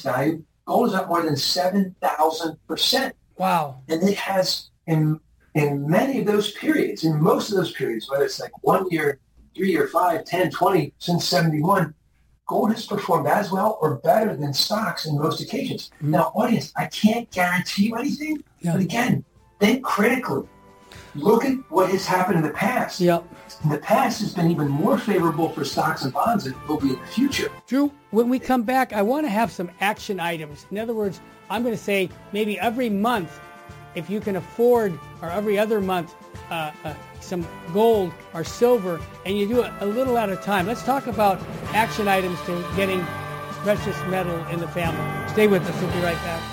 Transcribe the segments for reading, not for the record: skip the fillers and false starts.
its value, gold is up more than 7,000%. Wow. And it has, in many of those periods, in most of those periods, whether it's like 1 year, 3 year, 5, 10, 20, since 71, gold has performed as well or better than stocks in most occasions. Mm-hmm. Now, audience, I can't guarantee you anything, but again, think critically. Look at what has happened in the past. Yep. The past has been even more favorable for stocks and bonds than it will be in the future. Drew, when we come back, I want to have some action items. In other words, I'm going to say maybe every month, if you can afford, or every other month, some gold or silver, and you do it a little at a time. Let's talk about action items to getting precious metal in the family. Stay with us. We'll be right back.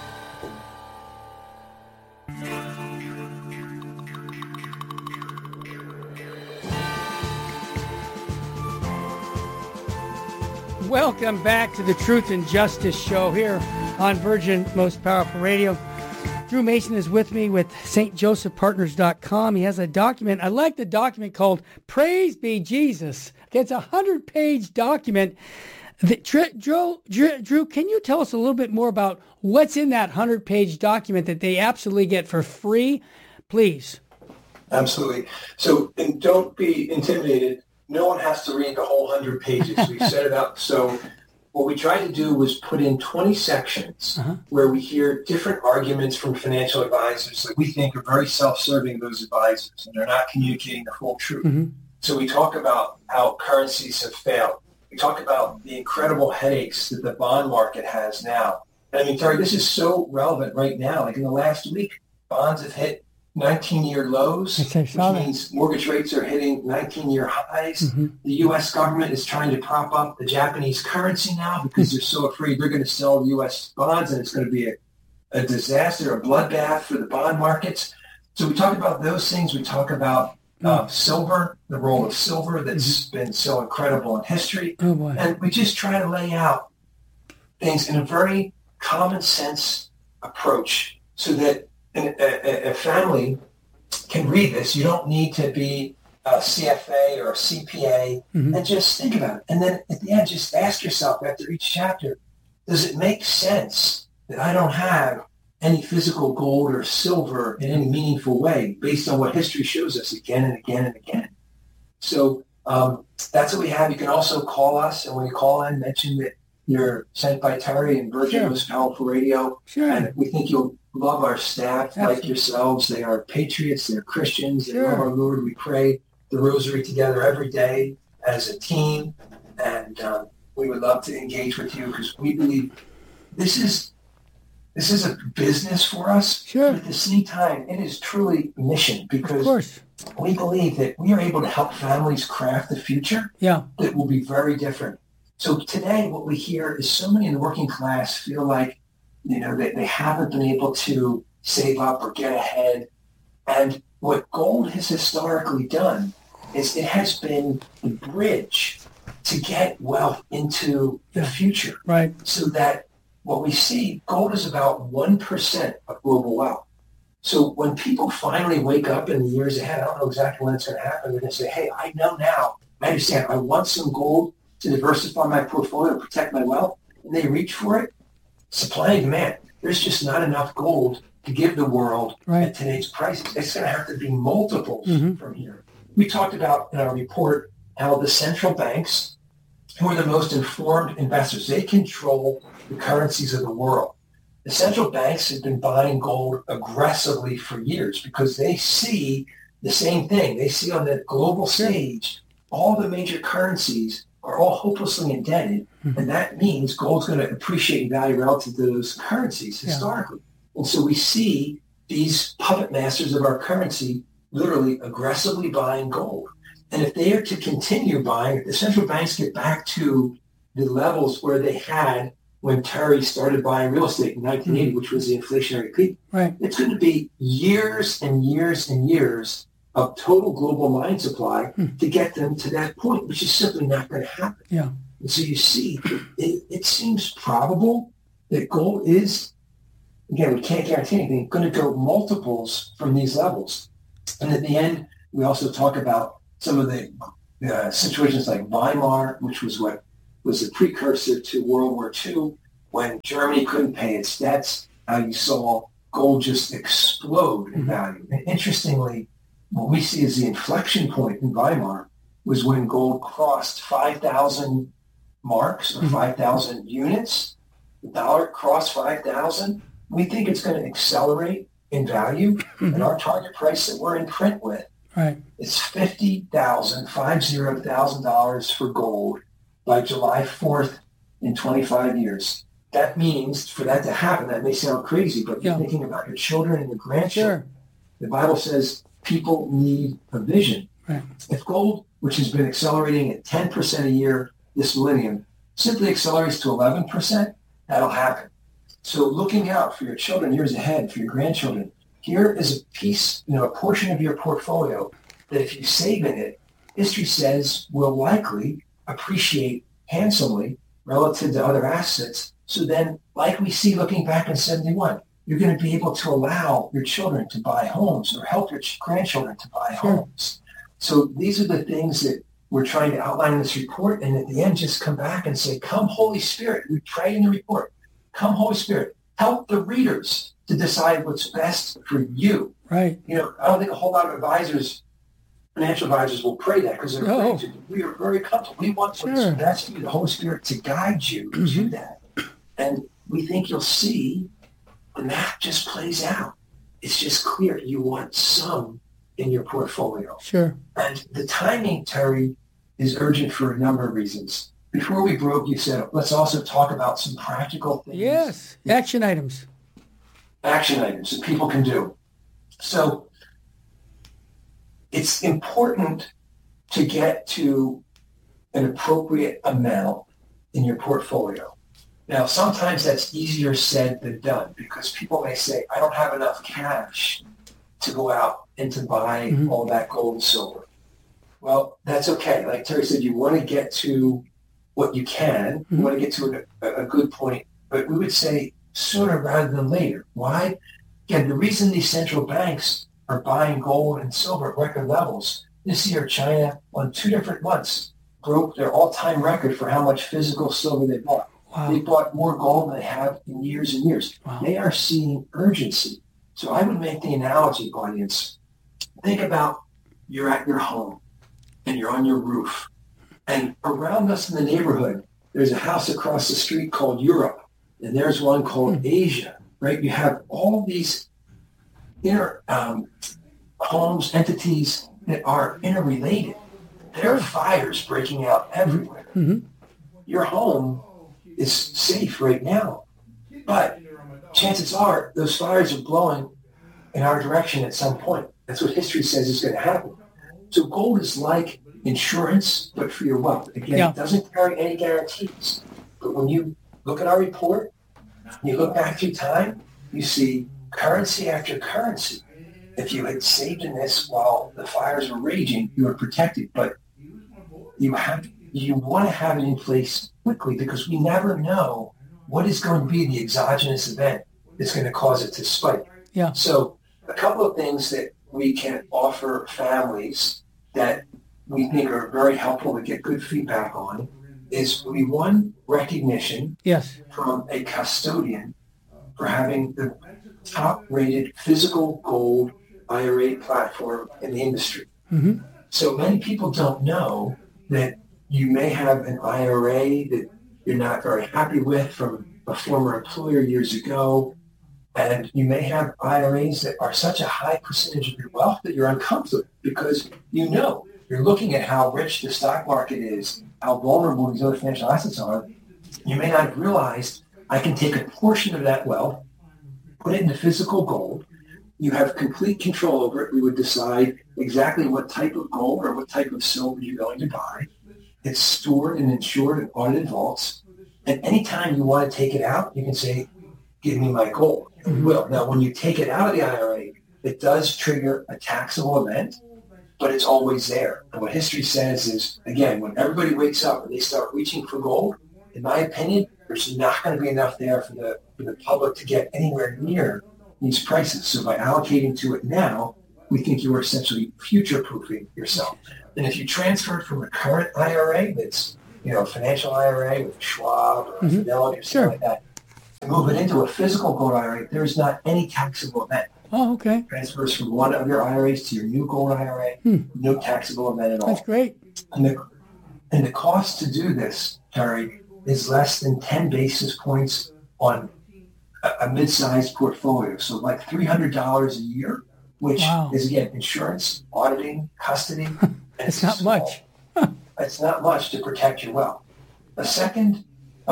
Welcome back to the Truth and Justice Show here on Virgin Most Powerful Radio. Drew Mason is with me with stjosephpartners.com. He has a document. I like the document called Praise Be Jesus. It's a 100-page document. Drew, can you tell us a little bit more about what's in that 100-page document that they absolutely get for free? Please. Absolutely. So, and don't be intimidated. No one has to read the whole 100 pages. We set it up so what we tried to do was put in 20 sections where we hear different arguments from financial advisors that we think are very self-serving, those advisors, and they're not communicating the full truth. Mm-hmm. So we talk about how currencies have failed. We talk about the incredible headaches that the bond market has now. And I mean, Terry, this is so relevant right now. Like in the last week, bonds have hit 19-year lows, which means mortgage rates are hitting 19-year highs. Mm-hmm. The U.S. government is trying to prop up the Japanese currency now because they're so afraid they're going to sell U.S. bonds and it's going to be a disaster, a bloodbath for the bond markets. So we talk about those things. We talk about silver, the role of silver that's been so incredible in history. Oh, boy. And we just try to lay out things in a very common sense approach so that a family can read this. You don't need to be a CFA or a CPA, and just think about it. And then at the end, just ask yourself after each chapter, does it make sense that I don't have any physical gold or silver in any meaningful way based on what history shows us again and again and again? So that's what we have. You can also call us, and when you call in, mention that you're sent by Terry and Virgin Most Powerful Radio. Sure. And we think you'll love our staff like yourselves. They are patriots. They're Christians. They love our Lord. We pray the rosary together every day as a team. And we would love to engage with you because we believe this is a business for us. Sure. But at the same time, it is truly a mission because we believe that we are able to help families craft the future that will be very different. So today, what we hear is so many in the working class feel like, they haven't been able to save up or get ahead. And what gold has historically done is it has been the bridge to get wealth into the future. Right. So that what we see, gold is about 1% of global wealth. So when people finally wake up in the years ahead, I don't know exactly when it's going to happen, they're going to say, hey, I know now, I understand, I want some gold to diversify my portfolio, protect my wealth, and they reach for it. Supply and demand. There's just not enough gold to give the world at today's prices. It's going to have to be multiples from here. We talked about in our report how the central banks, who are the most informed investors, they control the currencies of the world. The central banks have been buying gold aggressively for years because they see the same thing. They see on the global stage all the major currencies are all hopelessly indebted, and that means gold's going to appreciate in value relative to those currencies historically. And so we see these puppet masters of our currency literally aggressively buying gold. And if they are to continue buying, if the central banks get back to the levels where they had when Terry started buying real estate in 1980, which was the inflationary peak, it's going to be years and years and years of total global mine supply to get them to that point, which is simply not going to happen. Yeah. And so you see, it seems probable that gold is, again, we can't guarantee anything, going to go multiples from these levels. And at the end, we also talk about some of the situations like Weimar, which was what was a precursor to World War II, when Germany couldn't pay its debts, how you saw gold just explode in value. And interestingly, what we see as the inflection point in Weimar was when gold crossed 5,000 marks or 5,000 units. The dollar crossed 5,000. We think it's going to accelerate in value. And our target price that we're in print with is $50,000 for gold by July 4th in 25 years. That means for that to happen, that may sound crazy, but you're thinking about your children and your grandchildren. The Bible says people need a vision. If gold, which has been accelerating at 10% a year this millennium, simply accelerates to 11%, that'll happen. So looking out for your children years ahead, for your grandchildren, here is a piece, a portion of your portfolio that if you save in it, history says will likely appreciate handsomely relative to other assets. So then, like we see looking back in 71, you're going to be able to allow your children to buy homes or help your grandchildren to buy homes. So these are the things that we're trying to outline in this report. And at the end, just come back and say, come Holy Spirit. We pray in the report. Come Holy Spirit. Help the readers to decide what's best for you. I don't think a whole lot of advisors, financial advisors, will pray that because we are very comfortable. We want what's best for you, the Holy Spirit, to guide you to that. And we think you'll see the math just plays out. It's just clear you want some in your portfolio. And the timing, Terry, is urgent for a number of reasons. Before we broke, you said, let's also talk about some practical things. Action items. Action items that people can do. So it's important to get to an appropriate amount in your portfolio. Now, sometimes that's easier said than done because people may say, I don't have enough cash to go out and to buy all that gold and silver. Well, that's okay. Like Terry said, you want to get to what you can. You want to get to a good point. But we would say sooner rather than later. Why? Again, the reason these central banks are buying gold and silver at record levels, this year China on 2 different months broke their all-time record for how much physical silver they bought. They bought more gold than they have in years and years. They are seeing urgency. So I would make the analogy, audience. Think about you're at your home and you're on your roof. And around us in the neighborhood, there's a house across the street called Europe. And there's one called Asia, right? You have all these inner homes, entities that are interrelated. There are fires breaking out everywhere. Your home is safe right now. But chances are those fires are blowing in our direction at some point. That's what history says is going to happen. So gold is like insurance, but for your wealth. Again, it doesn't carry any guarantees. But when you look at our report, you look back through time, you see currency after currency. If you had saved in this while the fires were raging, you were protected. But you want to have it in place quickly because we never know what is going to be the exogenous event that's going to cause it to spike. So a couple of things that we can offer families that we think are very helpful to get good feedback on is we want recognition from a custodian for having the top-rated physical gold IRA platform in the industry. So many people don't know that you may have an IRA that you're not very happy with from a former employer years ago, and you may have IRAs that are such a high percentage of your wealth that you're uncomfortable because you're looking at how rich the stock market is, how vulnerable these other financial assets are. You may not have realized I can take a portion of that wealth, put it into physical gold. You have complete control over it. We would decide exactly what type of gold or what type of silver you're going to buy. It's stored and insured in audited vaults. And anytime you want to take it out, you can say, give me my gold. And we will. Now, when you take it out of the IRA, it does trigger a taxable event, but it's always there. And what history says is, again, when everybody wakes up and they start reaching for gold, in my opinion, there's not going to be enough there for the public to get anywhere near these prices. So by allocating to it now, we think you are essentially future-proofing yourself. And if you transfer it from a current IRA that's, a financial IRA with Schwab or Fidelity or something like that, move it into a physical gold IRA, there's not any taxable event. Oh, okay. Transfers from one of your IRAs to your new gold IRA, no taxable event at all. That's great. And the cost to do this, Terry, is less than 10 basis points on a mid-sized portfolio. So like $300 a year, which is, again, insurance, auditing, custody. And it's not much. It's not much to protect your wealth. A second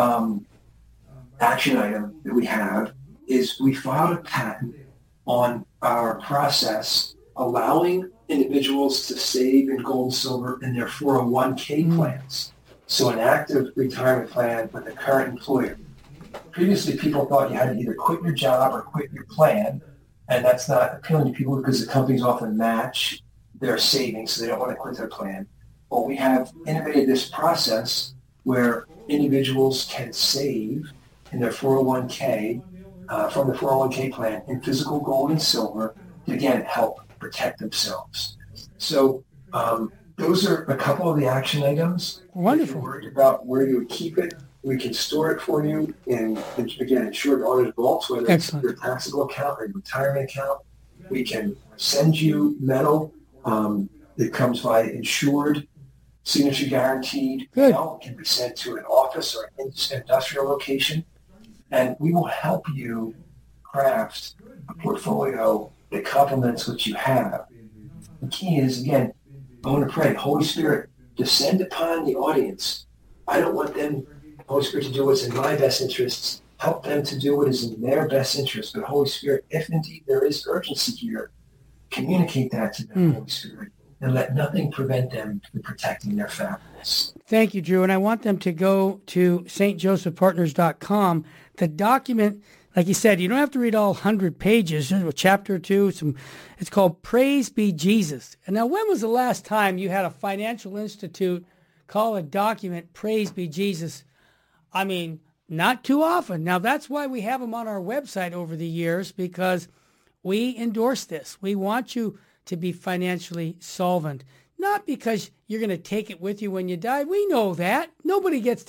action item that we have is we filed a patent on our process allowing individuals to save in gold and silver in their 401k plans. So an active retirement plan with a current employer. Previously, people thought you had to either quit your job or quit your plan, and that's not appealing to people because the companies often match their savings, so they don't want to quit their plan. Well, we have innovated this process where individuals can save in their 401k from the 401k plan in physical gold and silver to, again, help protect themselves. So those are a couple of the action items. Wonderful. If you're worried about where you would keep it, we can store it for you in, again, insured audited vaults, whether Excellent. it's your taxable account or your retirement account. We can send you metal that comes by insured, signature guaranteed. Good. It can be sent to an office or an industrial location, and we will help you craft a portfolio that complements what you have. The key is, again, I want to pray, Holy Spirit, descend upon the audience. I don't want them, Holy Spirit, to do what's in my best interests. Help them to do what is in their best interest. But Holy Spirit, if indeed there is urgency here, communicate that to them, Holy Spirit, and let nothing prevent them from protecting their families. Thank you, Drew. And I want them to go to stjosephpartners.com. The document, like you said, you don't have to read all 100 pages. There's a chapter or two. It's called Praise Be Jesus. And now, when was the last time you had a financial institute call a document Praise Be Jesus? I mean, not too often. Now, that's why we have them on our website over the years, because we endorse this. We want you to be financially solvent, not because you're going to take it with you when you die. We know that. Nobody gets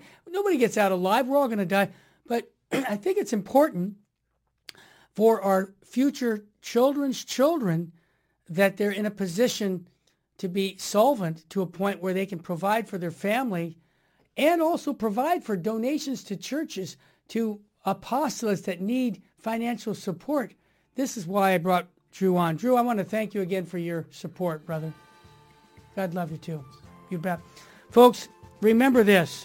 out alive. We're all going to die. But I think it's important for our future children's children that they're in a position to be solvent to a point where they can provide for their family and also provide for donations to churches, to apostolates that need financial support. This is why I brought Drew on. Drew, I want to thank you again for your support, brother. God love you too. You bet. Folks, remember this.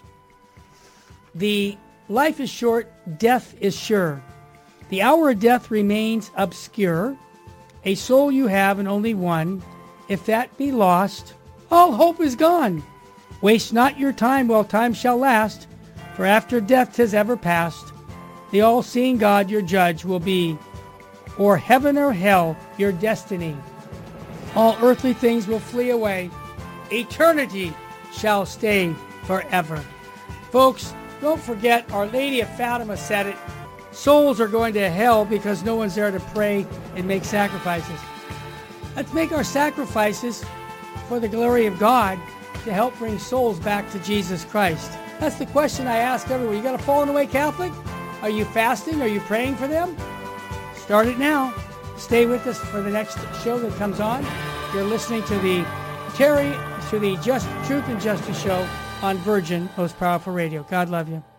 The life is short, death is sure. The hour of death remains obscure. A soul you have and only one. If that be lost, all hope is gone. Waste not your time while time shall last, for after death 'tis ever past, the all-seeing God your judge will be, or heaven or hell your destiny. All earthly things will flee away. Eternity shall stay forever. Folks, don't forget, Our Lady of Fatima said it. Souls are going to hell because no one's there to pray and make sacrifices. Let's make our sacrifices for the glory of God to help bring souls back to Jesus Christ. That's the question I ask everyone. You got a fallen away Catholic? Are you fasting? Are you praying for them? Start it now. Stay with us for the next show that comes on. You're listening to the Truth and Justice show on Virgin Most Powerful Radio. God love you.